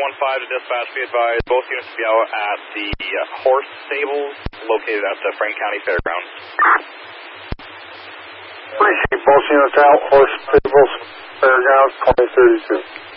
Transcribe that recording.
to dispatch, be advised, both units to be out at the horse stables located at the Frank County Fairgrounds. Appreciate both units out, horse stables, Fairgrounds, 2032.